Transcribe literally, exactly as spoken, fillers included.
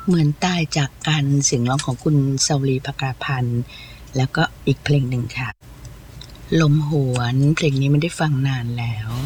เหมือนตายจากกันเสียงร้องของคุณสวรีภกาพันธ์แล้วก็อีกเพลงหนึ่งค่ะลมหวนเพลงนี้ไม่ได้ฟังนานแล้ว